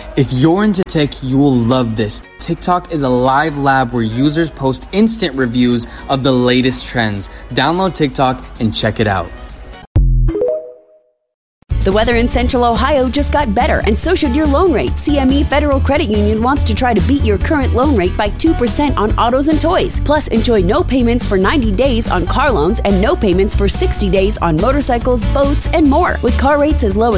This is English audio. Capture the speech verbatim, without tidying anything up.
If you're into tech, you will love this. TikTok is a live lab where users post instant reviews of the latest trends. Download TikTok and check it out. The weather in Central Ohio just got better, and so should your loan rate. C M E Federal Credit Union wants to try to beat your current loan rate by two percent on autos and toys. Plus, enjoy no payments for ninety days on car loans and no payments for sixty days on motorcycles, boats, and more. With car rates as low as